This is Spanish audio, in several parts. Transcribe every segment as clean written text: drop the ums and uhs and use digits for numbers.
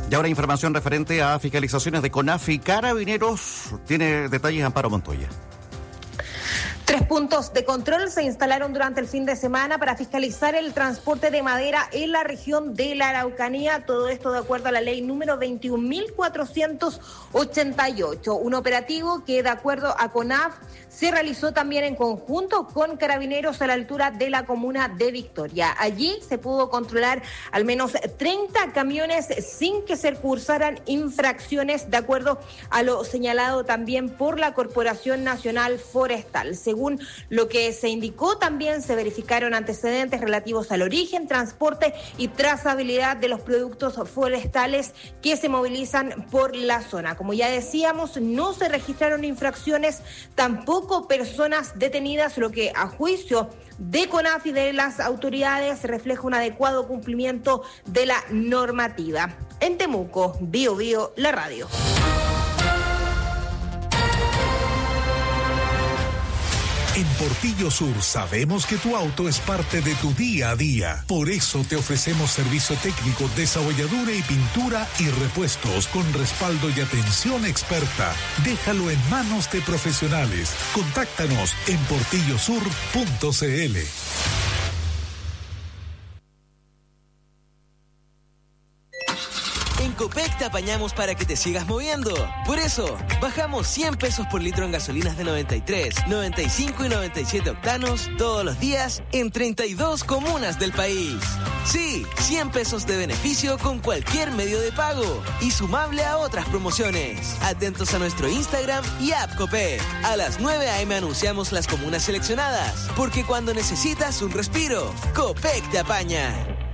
Y ahora información referente a fiscalizaciones de CONAF y Carabineros. Tiene detalles Amparo Montoya. 3 puntos de control se instalaron durante el fin de semana para fiscalizar el transporte de madera en la región de la Araucanía. Todo esto de acuerdo a la ley número 21.488. Un operativo que, de acuerdo a CONAF, se realizó también en conjunto con Carabineros a la altura de la comuna de Victoria. Allí se pudo controlar al menos 30 camiones sin que se cursaran infracciones, de acuerdo a lo señalado también por la Corporación Nacional Forestal. Según lo que se indicó, también se verificaron antecedentes relativos al origen, transporte y trazabilidad de los productos forestales que se movilizan por la zona. Como ya decíamos, no se registraron infracciones, tampoco personas detenidas, lo que a juicio de CONAF y de las autoridades refleja un adecuado cumplimiento de la normativa. En Temuco, Bio Bio, la radio. En Portillo Sur sabemos que tu auto es parte de tu día a día. Por eso te ofrecemos servicio técnico, desabolladura y pintura y repuestos con respaldo y atención experta. Déjalo en manos de profesionales. Contáctanos en portillosur.cl. En Copec te apañamos para que te sigas moviendo. Por eso, bajamos 100 pesos por litro en gasolinas de 93, 95 y 97 octanos todos los días en 32 comunas del país. Sí, 100 pesos de beneficio con cualquier medio de pago y sumable a otras promociones. Atentos a nuestro Instagram y app Copec. A las 9 a.m. anunciamos las comunas seleccionadas, porque cuando necesitas un respiro, Copec te apaña.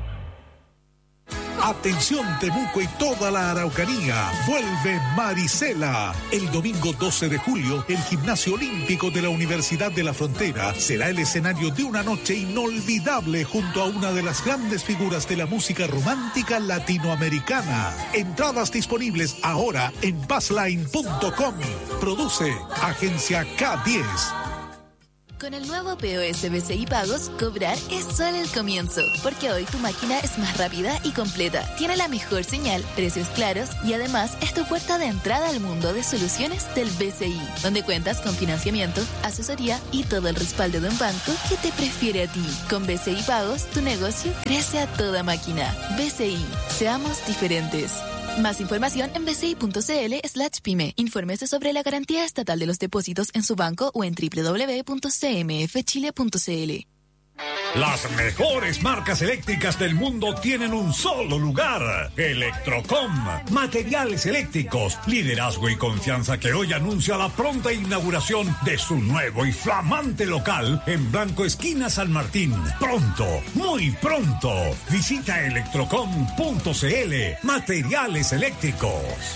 Atención Temuco y toda la Araucanía, vuelve Marisela. El domingo 12 de julio, el Gimnasio Olímpico de la Universidad de la Frontera será el escenario de una noche inolvidable junto a una de las grandes figuras de la música romántica latinoamericana. Entradas disponibles ahora en passline.com. Produce Agencia K10. Con el nuevo POS BCI Pagos, cobrar es solo el comienzo, porque hoy tu máquina es más rápida y completa, tiene la mejor señal, precios claros y además es tu puerta de entrada al mundo de soluciones del BCI, donde cuentas con financiamiento, asesoría y todo el respaldo de un banco que te prefiere a ti. Con BCI Pagos, tu negocio crece a toda máquina. BCI, seamos diferentes. Más información en bci.cl/pyme. Infórmese sobre la garantía estatal de los depósitos en su banco o en www.cmfchile.cl. Las mejores marcas eléctricas del mundo tienen un solo lugar: Electrocom. Materiales eléctricos, liderazgo y confianza que hoy anuncia la pronta inauguración de su nuevo y flamante local en Blanco Esquina San Martín. Pronto, muy pronto. Visita electrocom.cl. Materiales eléctricos.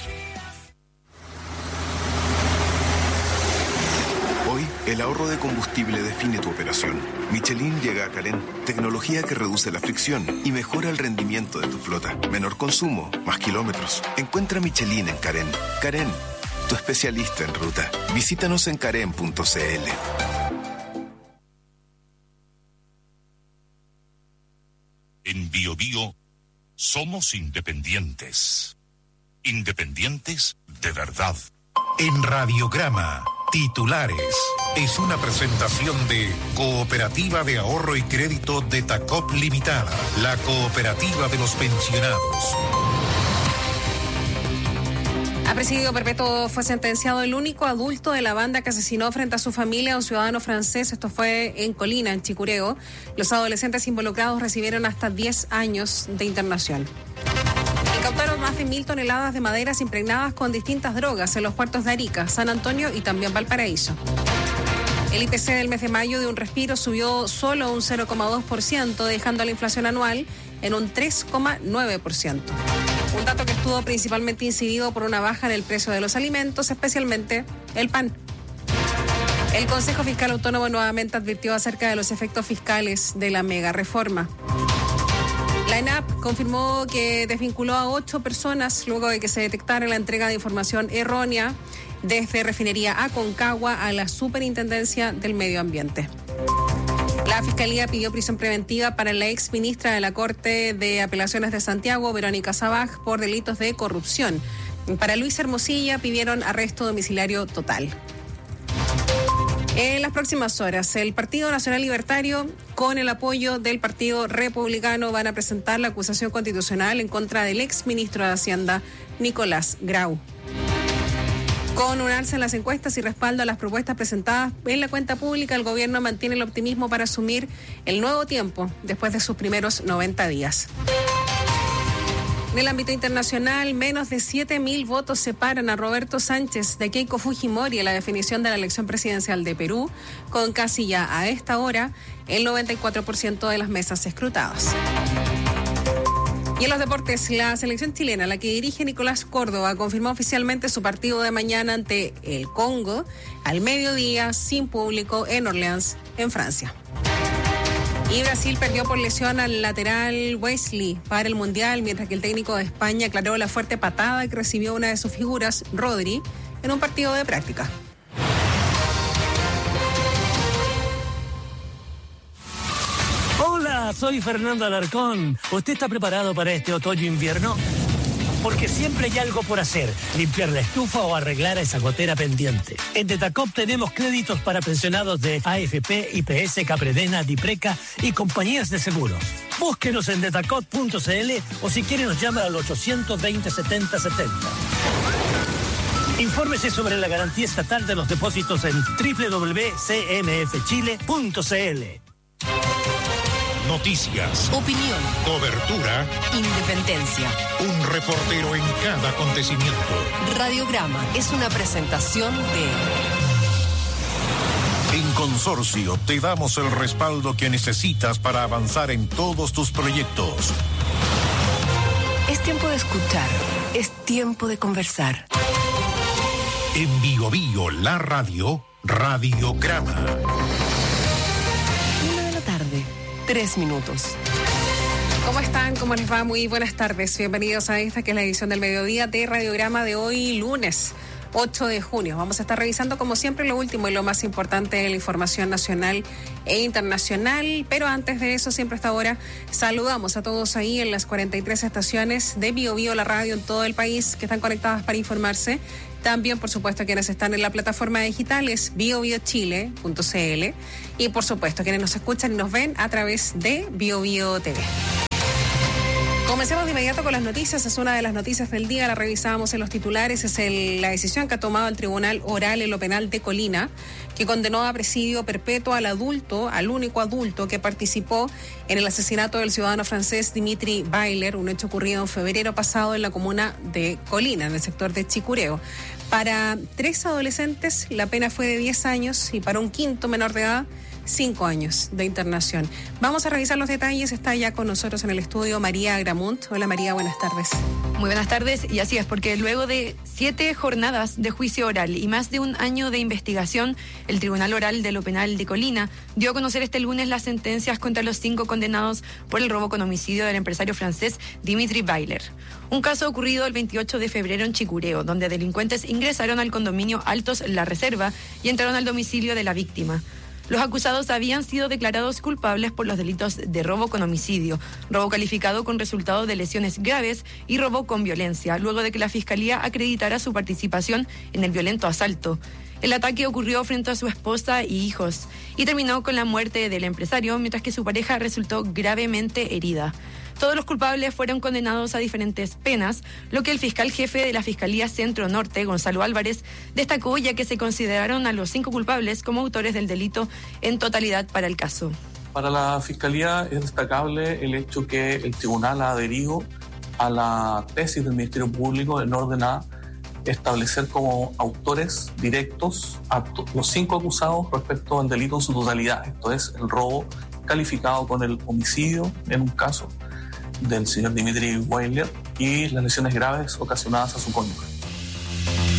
El ahorro de combustible define tu operación. Michelin llega a Carén. Tecnología que reduce la fricción y mejora el rendimiento de tu flota. Menor consumo, más kilómetros. Encuentra Michelin en Carén. Carén, tu especialista en ruta. Visítanos en carén.cl. En Bio Bio somos independientes. Independientes de verdad. En Radiograma, titulares. Es una presentación de Cooperativa de Ahorro y Crédito de Tacop Limitada, la cooperativa de los pensionados. A presidio perpetuo fue sentenciado el único adulto de la banda que asesinó frente a su familia a un ciudadano francés. Esto fue en Colina, en Chicureo. Los adolescentes involucrados recibieron hasta 10 años de internación. Incautaron más de 1.000 toneladas de maderas impregnadas con distintas drogas en los puertos de Arica, San Antonio y también Valparaíso. El IPC del mes de mayo de un respiro subió solo un 0,2%, dejando la inflación anual en un 3,9%. Un dato que estuvo principalmente incidido por una baja en el precio de los alimentos, especialmente el pan. El Consejo Fiscal Autónomo nuevamente advirtió acerca de los efectos fiscales de la mega reforma. La ENAP confirmó que desvinculó a 8 personas luego de que se detectara la entrega de información errónea desde Refinería Aconcagua a la Superintendencia del Medio Ambiente. La La Fiscalía pidió prisión preventiva para la ex ministra de la Corte de Apelaciones de Santiago, Verónica Sabaj, por delitos de corrupción. Para Luis Hermosilla pidieron arresto domiciliario total. En las próximas horas, el Partido Nacional Libertario, con el apoyo del Partido Republicano, van a presentar la acusación constitucional en contra del ex ministro de Hacienda, Nicolás Grau. Con un alza en las encuestas y respaldo a las propuestas presentadas en la cuenta pública, el gobierno mantiene el optimismo para asumir el nuevo tiempo después de sus primeros 90 días. En el ámbito internacional, menos de 7.000 votos separan a Roberto Sánchez de Keiko Fujimori en la definición de la elección presidencial de Perú, con casi ya a esta hora el 94% de las mesas escrutadas. Y en los deportes, la selección chilena, la que dirige Nicolás Córdoba, confirmó oficialmente su partido de mañana ante el Congo al mediodía, sin público, en Orleans, en Francia. Y Brasil perdió por lesión al lateral Wesley para el Mundial, mientras que el técnico de España aclaró la fuerte patada que recibió una de sus figuras, Rodri, en un partido de práctica. Hola, soy Fernando Alarcón. ¿Usted está preparado para este otoño-invierno? Porque siempre hay algo por hacer, limpiar la estufa o arreglar esa gotera pendiente. En Detacop tenemos créditos para pensionados de AFP, IPS, Capredena, Dipreca y compañías de seguros. Búsquenos en detacop.cl o si quiere nos llama al 820-7070. Infórmese sobre la garantía estatal de los depósitos en www.cmfchile.cl. Noticias, opinión, cobertura, independencia. un reportero en cada acontecimiento. Radiograma es una presentación de... En Consorcio te damos el respaldo que necesitas para avanzar en todos tus proyectos. Es tiempo de escuchar, es tiempo de conversar. En Bio Bio, la radio, Radiograma. 3 minutos. ¿Cómo están? ¿Cómo les va? Muy buenas tardes. Bienvenidos a esta que es la edición del mediodía de Radiograma de hoy, lunes 8 de junio. Vamos a estar revisando como siempre lo último y lo más importante de la información nacional e internacional, pero antes de eso, siempre hasta ahora, saludamos a todos ahí en las 43 estaciones de Bio Bio, la radio en todo el país, que están conectadas para informarse. También, por supuesto, quienes están en la plataforma digital es biobiochile.cl y, por supuesto, quienes nos escuchan y nos ven a través de Bio Bio TV. Comencemos de inmediato con las noticias. Es una de las noticias del día, la revisábamos en los titulares. Es la decisión que ha tomado el Tribunal Oral en lo Penal de Colina, que condenó a presidio perpetuo al único adulto que participó en el asesinato del ciudadano francés Dimitri Bailer, un hecho ocurrido en febrero pasado en la comuna de Colina, en el sector de Chicureo. Para 3 adolescentes la pena fue de 10 años y para un quinto menor de edad 5 años de internación. Vamos a revisar los detalles. Está ya con nosotros en el estudio María Agramunt. Hola María, buenas tardes. Muy buenas tardes, y así es, porque luego de 7 jornadas de juicio oral y más de un año de investigación, el Tribunal Oral de lo Penal de Colina dio a conocer este lunes las sentencias contra los 5 condenados por el robo con homicidio del empresario francés Dimitri Bailer. Un caso ocurrido el 28 de febrero en Chicureo, donde delincuentes ingresaron al condominio Altos La Reserva y entraron al domicilio de la víctima. Los acusados habían sido declarados culpables por los delitos de robo con homicidio, robo calificado con resultado de lesiones graves y robo con violencia, luego de que la Fiscalía acreditara su participación en el violento asalto. El ataque ocurrió frente a su esposa y hijos y terminó con la muerte del empresario, mientras que su pareja resultó gravemente herida. Todos los culpables fueron condenados a diferentes penas, lo que el fiscal jefe de la Fiscalía Centro Norte, Gonzalo Álvarez, destacó, ya que se consideraron a los 5 culpables como autores del delito en totalidad para el caso. Para la Fiscalía es destacable el hecho que el tribunal ha adherido a la tesis del Ministerio Público en orden a establecer como autores directos a los 5 acusados respecto al delito en su totalidad. Esto es, el robo calificado con el homicidio en un caso del señor Dimitri Bailer y las lesiones graves ocasionadas a su cónyuge.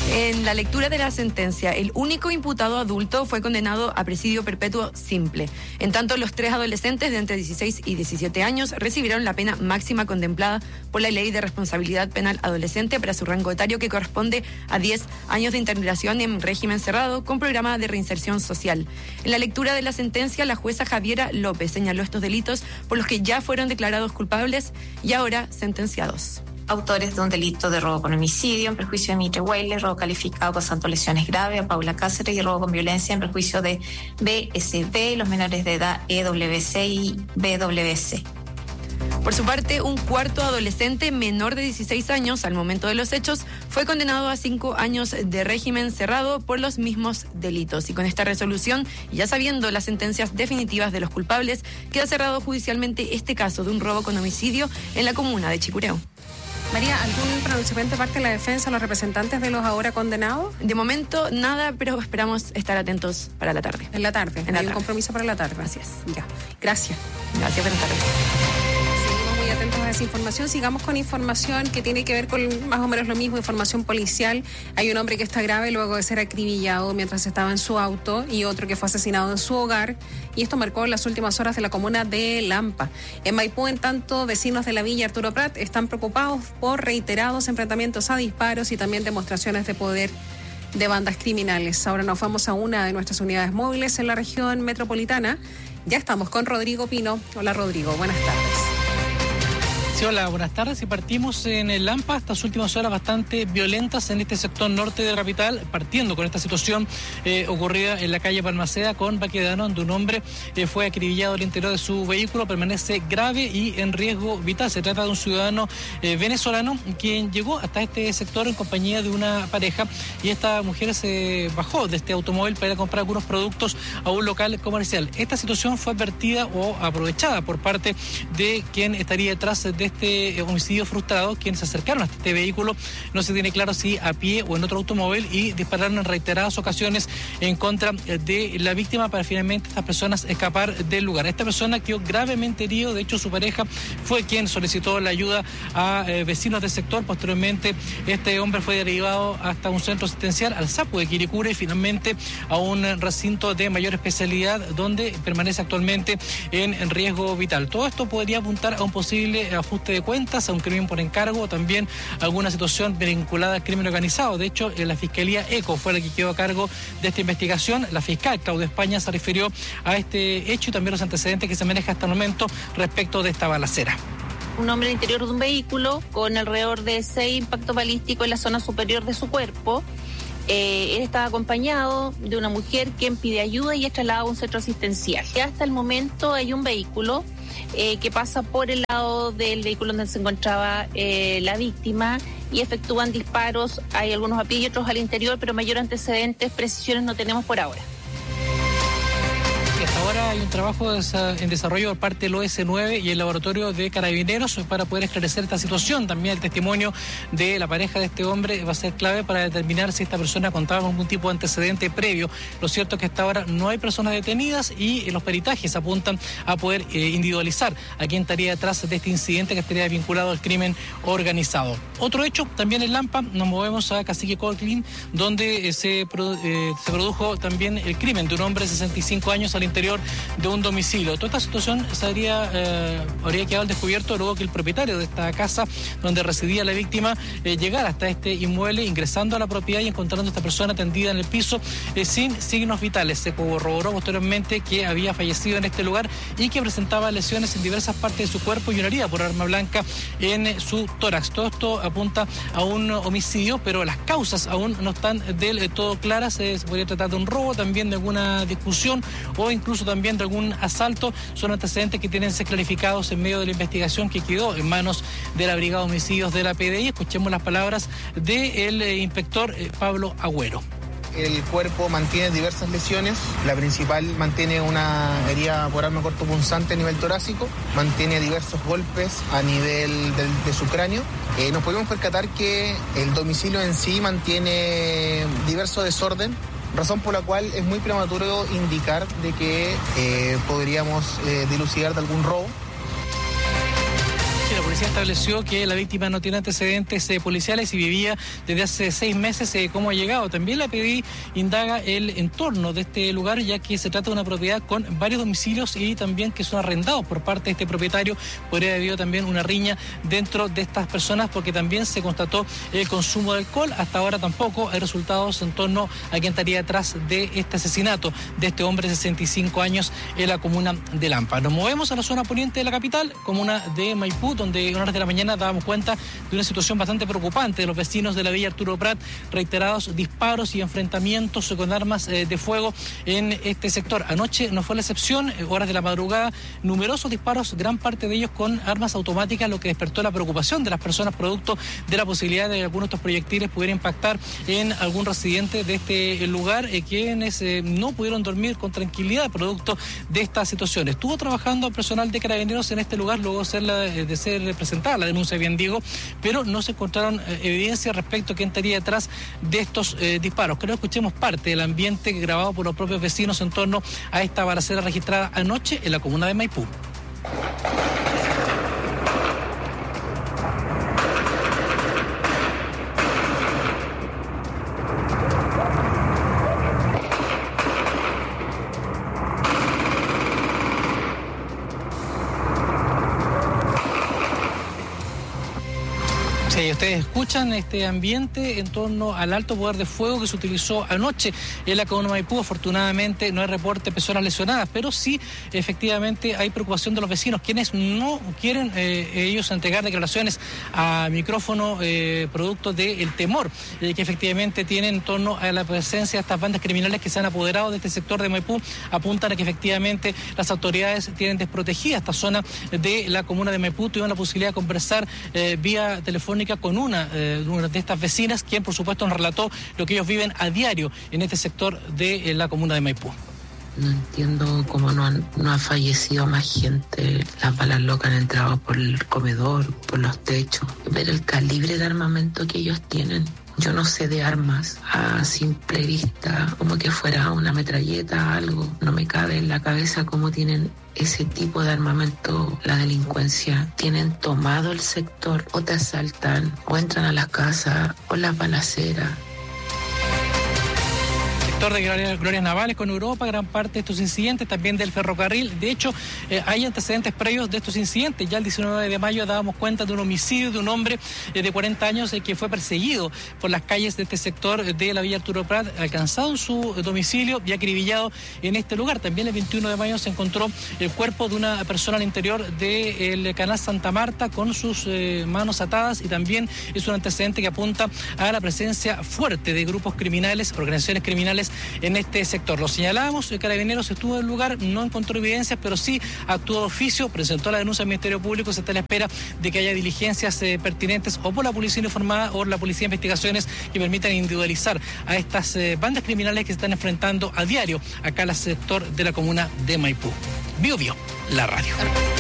En la lectura de la sentencia, el único imputado adulto fue condenado a presidio perpetuo simple. En tanto, los 3 adolescentes de entre 16 y 17 años recibieron la pena máxima contemplada por la Ley de Responsabilidad Penal Adolescente para su rango etario, que corresponde a 10 años de internación en régimen cerrado con programa de reinserción social. En la lectura de la sentencia, la jueza Javiera López señaló estos delitos por los que ya fueron declarados culpables y ahora sentenciados. Autores de un delito de robo con homicidio en perjuicio de Mitre Weiler, robo calificado causando lesiones graves a Paula Cáceres y robo con violencia en perjuicio de BSB, los menores de edad EWC y BWC. Por su parte, un cuarto adolescente menor de 16 años al momento de los hechos fue condenado a 5 años de régimen cerrado por los mismos delitos. Y con esta resolución, y ya sabiendo las sentencias definitivas de los culpables, queda cerrado judicialmente este caso de un robo con homicidio en la comuna de Chicureo. María, ¿algún pronunciamiento de parte de la defensa a los representantes de los ahora condenados? De momento, nada, pero esperamos estar atentos para la tarde. En la tarde. Hay un compromiso para la tarde. Gracias. Ya. Gracias. Gracias, buenas tardes. Seguimos muy atentos a esa información. Sigamos con información que tiene que ver con más o menos lo mismo, información policial. Hay un hombre que está grave luego de ser acribillado mientras estaba en su auto y otro que fue asesinado en su hogar. Y esto marcó las últimas horas de la comuna de Lampa. En Maipú, en tanto, vecinos de la Villa Arturo Prat están preocupados por reiterados enfrentamientos a disparos y también demostraciones de poder de bandas criminales. Ahora nos vamos a una de nuestras unidades móviles en la región metropolitana. Ya estamos con Rodrigo Pino. Hola, Rodrigo, buenas tardes. Sí, hola, buenas tardes. Y partimos en el Lampa, estas últimas horas bastante violentas en este sector norte de la capital, partiendo con esta situación ocurrida en la calle Balmaceda con Baquedano, donde un hombre fue acribillado al interior de su vehículo, permanece grave y en riesgo vital. Se trata de un ciudadano venezolano quien llegó hasta este sector en compañía de una pareja, y esta mujer se bajó de este automóvil para ir a comprar algunos productos a un local comercial. Esta situación fue advertida o aprovechada por parte de quien estaría detrás de este homicidio frustrado, quienes se acercaron a este vehículo, no se tiene claro si a pie o en otro automóvil, y dispararon en reiteradas ocasiones en contra de la víctima para finalmente estas personas escapar del lugar. Esta persona quedó gravemente herido, de hecho su pareja fue quien solicitó la ayuda a vecinos del sector. Posteriormente este hombre fue derivado hasta un centro asistencial, al Sapo de Quilicura, y finalmente a un recinto de mayor especialidad donde permanece actualmente en riesgo vital. Todo esto podría apuntar a un posible ajuste de cuentas, a un crimen por encargo, o también alguna situación vinculada al crimen organizado. De hecho, la Fiscalía ECO fue la que quedó a cargo de esta investigación. La fiscal Claudia España se refirió a este hecho y también los antecedentes que se maneja hasta el momento respecto de esta balacera. Un hombre al interior de un vehículo con alrededor de 6 impactos balísticos en la zona superior de su cuerpo. Él estaba acompañado de una mujer quien pide ayuda y es trasladado a un centro asistencial. Ya hasta el momento hay un vehículo que pasa por el lado del vehículo donde se encontraba la víctima y efectúan disparos. Hay algunos a pie y otros al interior, pero mayor antecedentes, precisiones no tenemos por ahora. Hasta ahora hay un trabajo en desarrollo por parte del OS9 y el laboratorio de Carabineros para poder esclarecer esta situación. También el testimonio de la pareja de este hombre va a ser clave para determinar si esta persona contaba con algún tipo de antecedente previo. Lo cierto es que hasta ahora no hay personas detenidas y los peritajes apuntan a poder individualizar a quién estaría detrás de este incidente que estaría vinculado al crimen organizado. Otro hecho, también en Lampa, nos movemos a Cacique Colquín, donde se produjo también el crimen de un hombre de 65 años al interior de un domicilio. Toda esta situación habría quedado al descubierto luego que el propietario de esta casa donde residía la víctima llegara hasta este inmueble, ingresando a la propiedad y encontrando a esta persona tendida en el piso sin signos vitales. Se corroboró posteriormente que había fallecido en este lugar y que presentaba lesiones en diversas partes de su cuerpo y una herida por arma blanca en su tórax. Todo esto apunta a un homicidio, pero las causas aún no están del todo claras. Se podría tratar de un robo, también de alguna discusión o incluso también de algún asalto. Son antecedentes que tienen que ser clarificados en medio de la investigación que quedó en manos de la Brigada de Homicidios de la PDI. Escuchemos las palabras del inspector Pablo Agüero. El cuerpo mantiene diversas lesiones. La principal mantiene una herida por arma cortopunzante a nivel torácico, mantiene diversos golpes a nivel de su cráneo. Nos podemos percatar que el domicilio en sí mantiene diverso desorden, razón por la cual es muy prematuro indicar de que podríamos dilucidar de algún robo. Sí, la policía estableció que la víctima no tiene antecedentes policiales y vivía desde hace 6 meses. ¿Cómo ha llegado? También la PDI indaga el entorno de este lugar, ya que se trata de una propiedad con varios domicilios y también que son arrendados por parte de este propietario. Podría haber habido también una riña dentro de estas personas, porque también se constató el consumo de alcohol. Hasta ahora tampoco hay resultados en torno a quién estaría detrás de este asesinato de este hombre de 65 años en la comuna de Lampa. Nos movemos a la zona poniente de la capital, comuna de Maipú, donde en horas de la mañana dábamos cuenta de una situación bastante preocupante de los vecinos de la Villa Arturo Prat, reiterados disparos y enfrentamientos con armas de fuego en este sector. Anoche no fue la excepción, horas de la madrugada, numerosos disparos, gran parte de ellos con armas automáticas, lo que despertó la preocupación de las personas producto de la posibilidad de que algunos de estos proyectiles pudieran impactar en algún residente de este lugar, quienes no pudieron dormir con tranquilidad producto de esta situación. Estuvo trabajando personal de Carabineros en este lugar luego de ser presentada la denuncia, bien digo, pero no se encontraron evidencia respecto a quién estaría detrás de estos disparos. Creo que escuchemos parte del ambiente grabado por los propios vecinos en torno a esta balacera registrada anoche en la comuna de Maipú. Sí, ustedes escuchan este ambiente en torno al alto poder de fuego que se utilizó anoche en la comuna de Maipú. Afortunadamente no hay reporte de personas lesionadas, pero sí efectivamente hay preocupación de los vecinos, quienes no quieren ellos entregar declaraciones a micrófono producto del temor que efectivamente tienen en torno a la presencia de estas bandas criminales que se han apoderado de este sector de Maipú. Apuntan a que efectivamente las autoridades tienen desprotegida esta zona de la comuna de Maipú. Tuvieron la posibilidad de conversar vía telefónica con una de estas vecinas, quien por supuesto nos relató lo que ellos viven a diario en este sector de la comuna de Maipú. No entiendo cómo no ha fallecido más gente. Las balas locas han entrado por el comedor, por los techos. Ver el calibre de armamento que ellos tienen. Yo no sé de armas a simple vista, como que fuera una metralleta, algo. No me cabe en la cabeza cómo tienen ese tipo de armamento la delincuencia. Tienen tomado el sector, o te asaltan, o entran a las casas, o las balaceras. Sector de glorias navales con Europa, gran parte de estos incidentes, también del ferrocarril. De hecho, hay antecedentes previos de estos incidentes. Ya el 19 de mayo dábamos cuenta de un homicidio de un hombre de 40 años que fue perseguido por las calles de este sector de la Villa Arturo Prat, alcanzado en su domicilio y acribillado en este lugar. También el 21 de mayo se encontró el cuerpo de una persona al interior del canal Santa Marta con sus manos atadas, y también es un antecedente que apunta a la presencia fuerte de grupos criminales, organizaciones criminales en este sector. Lo señalábamos, el Carabineros estuvo en el lugar, no encontró evidencias, pero sí actuó de oficio, presentó la denuncia al Ministerio Público. Se está a la espera de que haya diligencias pertinentes o por la Policía Uniformada o la Policía de Investigaciones que permitan individualizar a estas bandas criminales que se están enfrentando a diario acá al sector de la comuna de Maipú. Bio, la radio.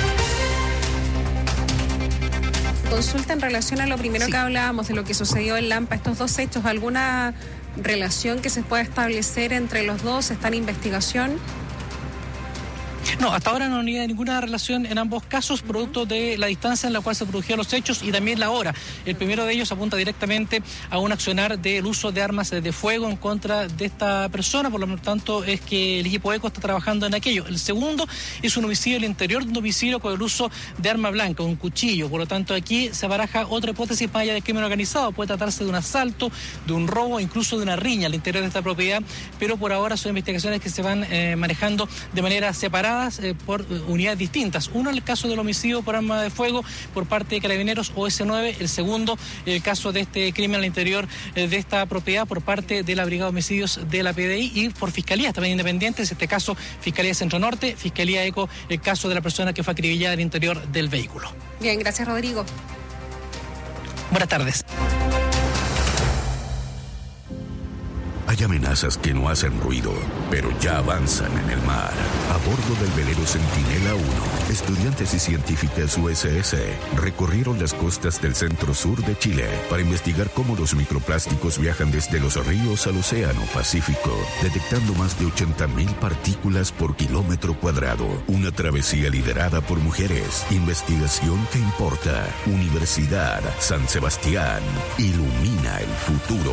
Consulta en relación a lo primero que hablábamos de lo que sucedió en Lampa, estos dos hechos, ¿alguna relación que se pueda establecer entre los dos? ¿Está en investigación? No, hasta ahora no hay ninguna relación en ambos casos, producto de la distancia en la cual se produjeron los hechos y también la hora. El primero de ellos apunta directamente a un accionar del uso de armas de fuego en contra de esta persona, por lo tanto es que el equipo ECO está trabajando en aquello. El segundo es un homicidio al interior de un domicilio con el uso de arma blanca, un cuchillo, por lo tanto aquí se baraja otra hipótesis más allá de crimen organizado. Puede tratarse de un asalto, de un robo, incluso de una riña al interior de esta propiedad, pero por ahora son investigaciones que se van manejando de manera separada por unidades distintas. Uno, el caso del homicidio por arma de fuego por parte de Carabineros OS9. El segundo, el caso de este crimen al interior de esta propiedad por parte de la Brigada de Homicidios de la PDI y por fiscalías también independientes. Este caso, Fiscalía de Centro Norte, Fiscalía ECO, el caso de la persona que fue acribillada al interior del vehículo. Bien, gracias, Rodrigo. Buenas tardes. Hay amenazas que no hacen ruido, pero ya avanzan en el mar. A bordo del velero Centinela 1, estudiantes y científicas USS recorrieron las costas del centro-sur de Chile para investigar cómo los microplásticos viajan desde los ríos al océano Pacífico, detectando más de 80.000 partículas por kilómetro cuadrado. Una travesía liderada por mujeres. Investigación que importa. Universidad San Sebastián. Ilumina el futuro.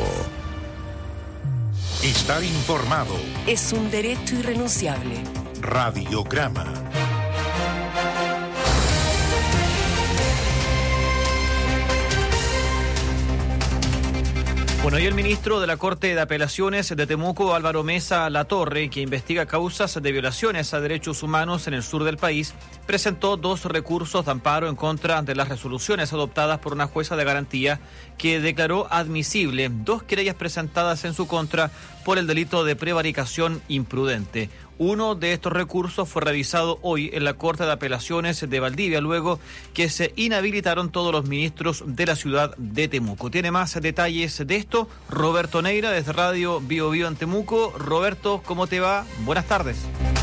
Estar informado es un derecho irrenunciable. Radiograma. Bueno, y el ministro de la Corte de Apelaciones de Temuco, Álvaro Mesa Latorre, que investiga causas de violaciones a derechos humanos en el sur del país, presentó 2 recursos de amparo en contra de las resoluciones adoptadas por una jueza de garantía que declaró admisible 2 querellas presentadas en su contra por el delito de prevaricación imprudente. Uno de estos recursos fue revisado hoy en la Corte de Apelaciones de Valdivia, luego que se inhabilitaron todos los ministros de la ciudad de Temuco. Tiene más detalles de esto Roberto Neira, desde Radio Bio Bio en Temuco. Roberto, ¿cómo te va? Buenas tardes.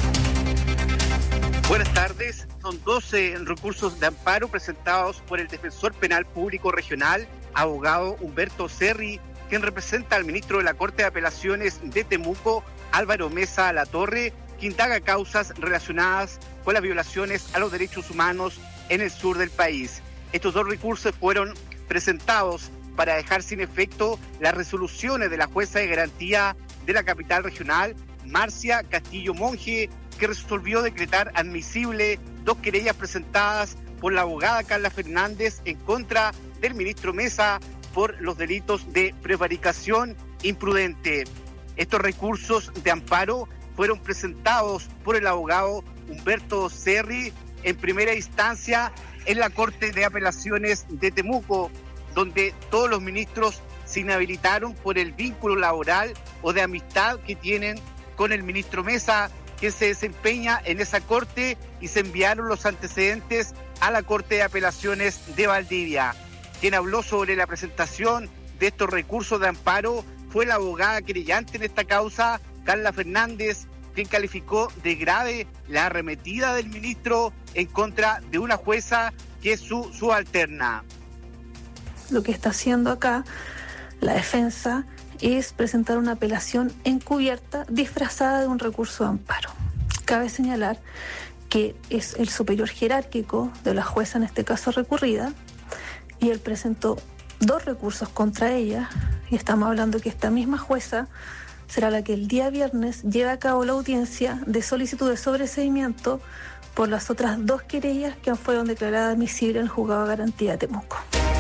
Buenas tardes. Son 12 recursos de amparo presentados por el Defensor Penal Público Regional, abogado Humberto Cerri, quien representa al ministro de la Corte de Apelaciones de Temuco, Álvaro Mesa Latorre, que indaga causas relacionadas con las violaciones a los derechos humanos en el sur del país. Estos 2 recursos fueron presentados para dejar sin efecto las resoluciones de la jueza de garantía de la capital regional, Marcia Castillo Monge, que resolvió decretar admisible 2 querellas presentadas por la abogada Carla Fernández en contra del ministro Mesa por los delitos de prevaricación imprudente. Estos recursos de amparo fueron presentados por el abogado Humberto Cerri en primera instancia en la Corte de Apelaciones de Temuco, donde todos los ministros se inhabilitaron por el vínculo laboral o de amistad que tienen con el ministro Mesa, que se desempeña en esa corte, y se enviaron los antecedentes a la Corte de Apelaciones de Valdivia. Quien habló sobre la presentación de estos recursos de amparo fue la abogada querellante en esta causa, Carla Fernández, quien calificó de grave la arremetida del ministro en contra de una jueza que es su subalterna. Lo que está haciendo acá la defensa es presentar una apelación encubierta disfrazada de un recurso de amparo. Cabe señalar que es el superior jerárquico de la jueza, en este caso recurrida, y él presentó 2 recursos contra ella, y estamos hablando que esta misma jueza será la que el día viernes lleve a cabo la audiencia de solicitud de sobreseimiento por las otras 2 querellas que fueron declaradas admisibles en el juzgado de garantía de Temuco.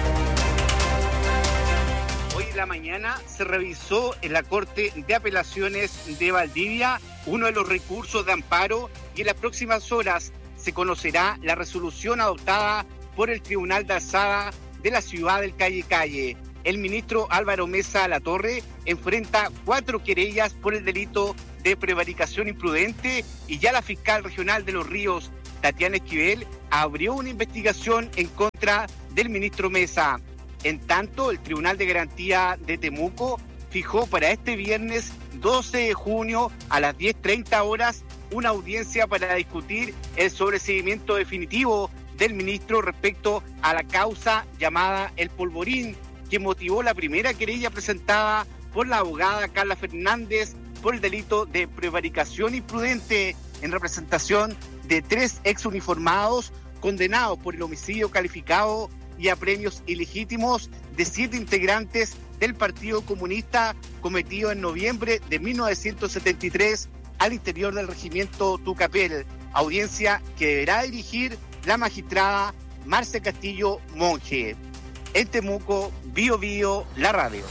Hoy en la mañana se revisó en la Corte de Apelaciones de Valdivia uno de los recursos de amparo, y en las próximas horas se conocerá la resolución adoptada por el Tribunal de Alzada de la ciudad del Calle. El ministro Álvaro Mesa Latorre enfrenta 4 querellas por el delito de prevaricación imprudente, y ya la fiscal regional de Los Ríos, Tatiana Esquivel, abrió una investigación en contra del ministro Mesa. En tanto, el Tribunal de Garantía de Temuco fijó para este viernes 12 de junio a las 10:30 horas una audiencia para discutir el sobreseimiento definitivo del ministro respecto a la causa llamada El Polvorín, que motivó la primera querella presentada por la abogada Carla Fernández por el delito de prevaricación imprudente en representación de 3 exuniformados condenados por el homicidio calificado y apremios ilegítimos de 7 integrantes del Partido Comunista cometido en noviembre de 1973 al interior del regimiento Tucapel, audiencia que deberá dirigir la magistrada Marcia Castillo Monge. En Temuco, Bio Bio, la radio.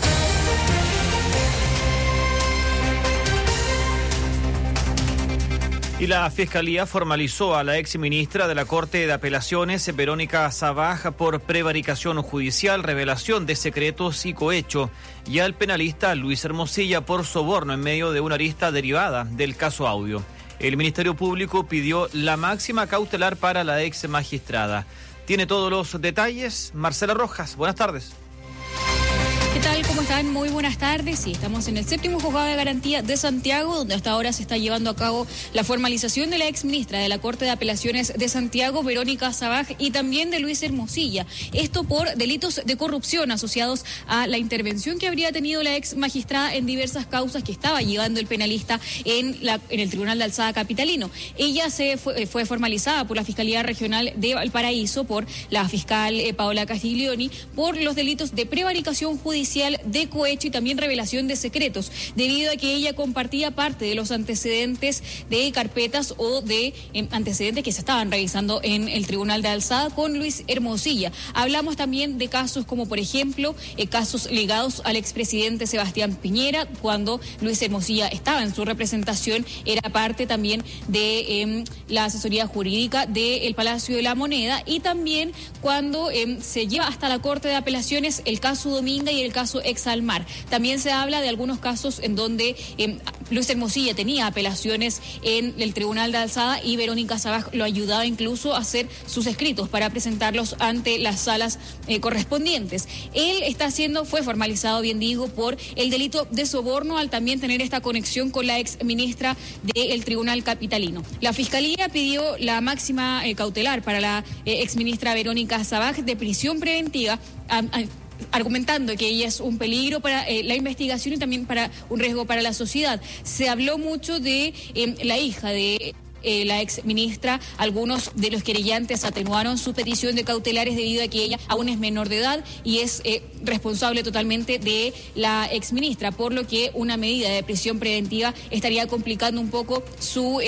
Y la Fiscalía formalizó a la exministra de la Corte de Apelaciones, Verónica Sabaj, por prevaricación judicial, revelación de secretos y cohecho, y al penalista Luis Hermosilla por soborno en medio de una arista derivada del caso Audio. El Ministerio Público pidió la máxima cautelar para la ex magistrada. Tiene todos los detalles Marcela Rojas. Buenas tardes. ¿Qué ¿Qué tal? ¿Cómo están? Muy buenas tardes. Sí, estamos en el 7º Juzgado de Garantía de Santiago, donde hasta ahora se está llevando a cabo la formalización de la exministra de la Corte de Apelaciones de Santiago, Verónica Sabaj, y también de Luis Hermosilla. Esto por delitos de corrupción asociados a la intervención que habría tenido la ex magistrada en diversas causas que estaba llevando el penalista en el Tribunal de Alzada capitalino. Ella fue formalizada por la Fiscalía Regional de Valparaíso, por la fiscal Paola Castiglioni, por los delitos de prevaricación judicial, de cohecho y también revelación de secretos, debido a que ella compartía parte de los antecedentes de carpetas o de antecedentes que se estaban revisando en el Tribunal de Alzada con Luis Hermosilla. Hablamos también de casos como, por ejemplo, casos ligados al expresidente Sebastián Piñera, cuando Luis Hermosilla estaba en su representación, era parte también de la asesoría jurídica del Palacio de la Moneda, y también cuando se lleva hasta la Corte de Apelaciones el caso Dominga y el caso Exalmar. También se habla de algunos casos en donde Luis Hermosilla tenía apelaciones en el Tribunal de Alzada y Verónica Sabaj lo ayudaba incluso a hacer sus escritos para presentarlos ante las salas correspondientes. Él fue formalizado, bien digo, por el delito de soborno, al también tener esta conexión con la ex ministra del Tribunal Capitalino. La Fiscalía pidió la máxima cautelar para la ex ministra Verónica Sabaj de prisión preventiva, argumentando que ella es un peligro para la investigación y también para un riesgo para la sociedad. Se habló mucho de la hija de la ex ministra. Algunos de los querellantes atenuaron su petición de cautelares debido a que ella aún es menor de edad y es responsable totalmente de la ex ministra, por lo que una medida de prisión preventiva estaría complicando un poco su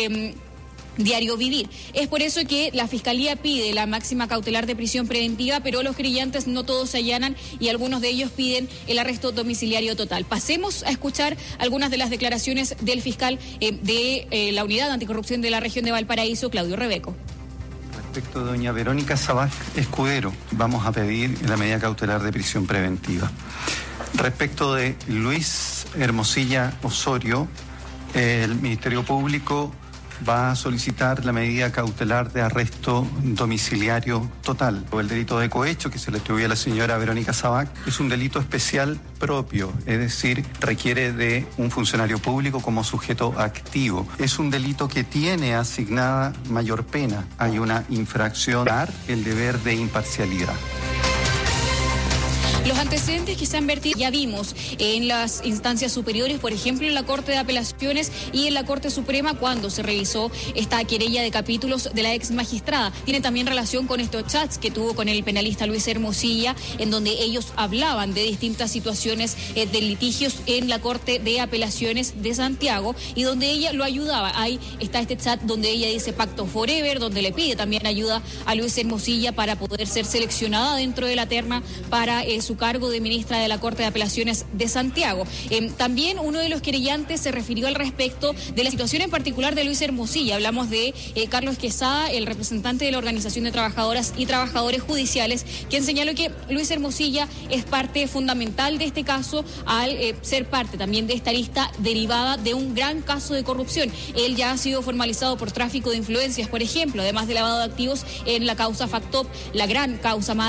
diario vivir. Es por eso que la Fiscalía pide la máxima cautelar de prisión preventiva, pero los querellantes no todos se allanan y algunos de ellos piden el arresto domiciliario total. Pasemos a escuchar algunas de las declaraciones del fiscal de la Unidad Anticorrupción de la Región de Valparaíso, Claudio Rebeco. Respecto de doña Verónica Sabaj Escudero, vamos a pedir la medida cautelar de prisión preventiva. Respecto de Luis Hermosilla Osorio, el Ministerio Público va a solicitar la medida cautelar de arresto domiciliario total. El delito de cohecho que se le atribuye a la señora Verónica Sabaj es un delito especial propio, es decir, requiere de un funcionario público como sujeto activo. Es un delito que tiene asignada mayor pena. Hay una infracción, el deber de imparcialidad. Los antecedentes que se han vertido ya vimos en las instancias superiores, por ejemplo en la Corte de Apelaciones y en la Corte Suprema cuando se revisó esta querella de capítulos de la ex magistrada. Tiene también relación con estos chats que tuvo con el penalista Luis Hermosilla, en donde ellos hablaban de distintas situaciones de litigios en la Corte de Apelaciones de Santiago y donde ella lo ayudaba. Ahí está este chat donde ella dice Pacto Forever, donde le pide también ayuda a Luis Hermosilla para poder ser seleccionada dentro de la terna para su cargo de ministra de la Corte de Apelaciones de Santiago. También uno de los querellantes se refirió al respecto de la situación en particular de Luis Hermosilla. Hablamos de Carlos Quesada, el representante de la Organización de Trabajadoras y Trabajadores Judiciales, quien señaló que Luis Hermosilla es parte fundamental de este caso al ser parte también de esta lista derivada de un gran caso de corrupción. Él ya ha sido formalizado por tráfico de influencias, por ejemplo, además de lavado de activos en la causa FACTOP, la gran causa madre